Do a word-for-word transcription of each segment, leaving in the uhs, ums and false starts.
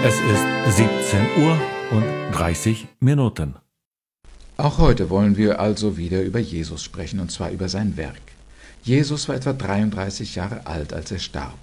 Es ist siebzehn Uhr und dreißig Minuten. Auch heute wollen wir also wieder über Jesus sprechen, und zwar über sein Werk. Jesus war etwa dreiunddreißig Jahre alt, als er starb.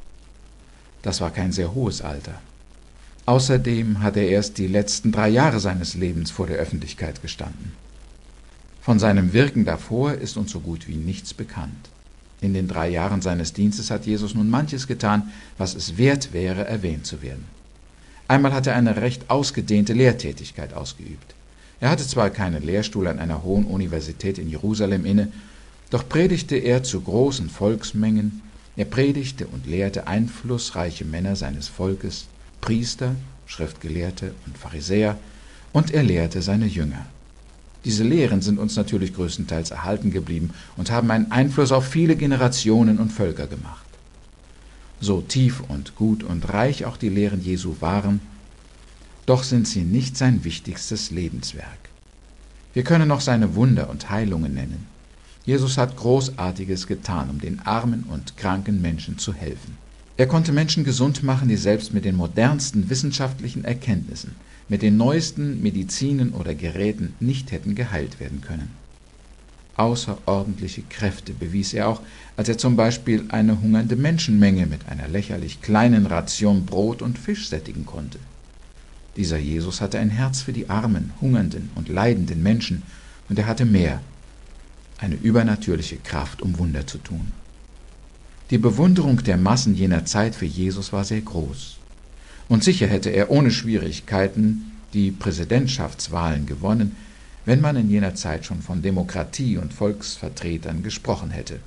Das war kein sehr hohes Alter. Außerdem hat er erst die letzten drei Jahre seines Lebens vor der Öffentlichkeit gestanden. Von seinem Wirken davor ist uns so gut wie nichts bekannt. In den drei Jahren seines Dienstes hat Jesus nun manches getan, was es wert wäre, erwähnt zu werden. Einmal hat er eine recht ausgedehnte Lehrtätigkeit ausgeübt. Er hatte zwar keinen Lehrstuhl an einer hohen Universität in Jerusalem inne, doch predigte er zu großen Volksmengen, er predigte und lehrte einflussreiche Männer seines Volkes, Priester, Schriftgelehrte und Pharisäer, und er lehrte seine Jünger. Diese Lehren sind uns natürlich größtenteils erhalten geblieben und haben einen Einfluss auf viele Generationen und Völker gemacht. So tief und gut und reich auch die Lehren Jesu waren, doch sind sie nicht sein wichtigstes Lebenswerk. Wir können noch seine Wunder und Heilungen nennen. Jesus hat Großartiges getan, um den armen und kranken Menschen zu helfen. Er konnte Menschen gesund machen, die selbst mit den modernsten wissenschaftlichen Erkenntnissen, mit den neuesten Medizinen oder Geräten nicht hätten geheilt werden können. Außerordentliche Kräfte bewies er auch, als er zum Beispiel eine hungernde Menschenmenge mit einer lächerlich kleinen Ration Brot und Fisch sättigen konnte. Dieser Jesus hatte ein Herz für die armen, hungernden und leidenden Menschen, und er hatte mehr, eine übernatürliche Kraft, um Wunder zu tun. Die Bewunderung der Massen jener Zeit für Jesus war sehr groß. Und sicher hätte er ohne Schwierigkeiten die Präsidentschaftswahlen gewonnen, wenn man in jener Zeit schon von Demokratie und Volksvertretern gesprochen hätte.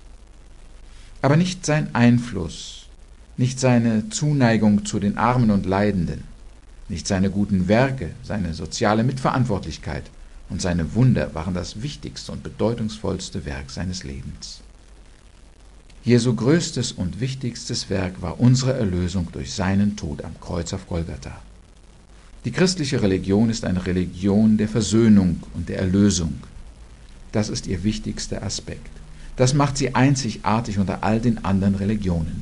Aber nicht sein Einfluss, nicht seine Zuneigung zu den Armen und Leidenden, nicht seine guten Werke, seine soziale Mitverantwortlichkeit und seine Wunder waren das wichtigste und bedeutungsvollste Werk seines Lebens. Jesu größtes und wichtigstes Werk war unsere Erlösung durch seinen Tod am Kreuz auf Golgatha. Die christliche Religion ist eine Religion der Versöhnung und der Erlösung. Das ist ihr wichtigster Aspekt. Das macht sie einzigartig unter all den anderen Religionen.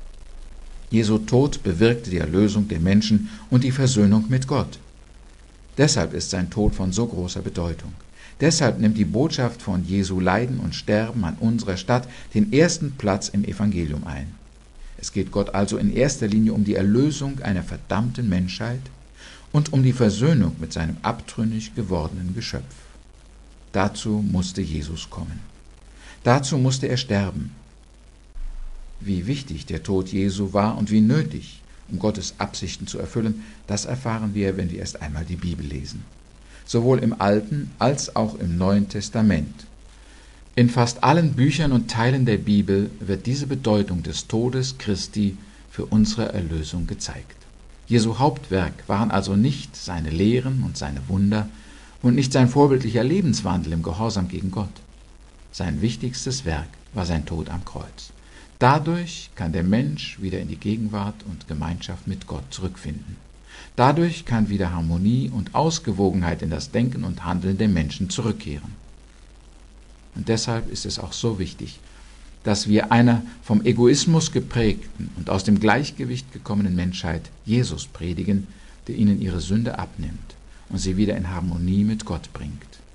Jesu Tod bewirkte die Erlösung der Menschen und die Versöhnung mit Gott. Deshalb ist sein Tod von so großer Bedeutung. Deshalb nimmt die Botschaft von Jesu Leiden und Sterben an unserer Stadt den ersten Platz im Evangelium ein. Es geht Gott also in erster Linie um die Erlösung einer verdammten Menschheit und um die Versöhnung mit seinem abtrünnig gewordenen Geschöpf. Dazu musste Jesus kommen. Dazu musste er sterben. Wie wichtig der Tod Jesu war und wie nötig, um Gottes Absichten zu erfüllen, das erfahren wir, wenn wir erst einmal die Bibel lesen. Sowohl im Alten als auch im Neuen Testament. In fast allen Büchern und Teilen der Bibel wird diese Bedeutung des Todes Christi für unsere Erlösung gezeigt. Jesu Hauptwerk waren also nicht seine Lehren und seine Wunder und nicht sein vorbildlicher Lebenswandel im Gehorsam gegen Gott. Sein wichtigstes Werk war sein Tod am Kreuz. Dadurch kann der Mensch wieder in die Gegenwart und Gemeinschaft mit Gott zurückfinden. Dadurch kann wieder Harmonie und Ausgewogenheit in das Denken und Handeln der Menschen zurückkehren. Und deshalb ist es auch so wichtig, dass wir einer vom Egoismus geprägten und aus dem Gleichgewicht gekommenen Menschheit Jesus predigen, der ihnen ihre Sünde abnimmt und sie wieder in Harmonie mit Gott bringt.